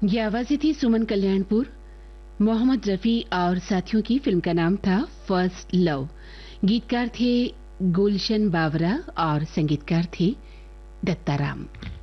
ये आवाजें थी सुमन कल्याणपुर, मोहम्मद रफी और साथियों की। फिल्म का नाम था फर्स्ट लव। गीतकार थे गुलशन बावरा और संगीतकार थे दत्ताराम।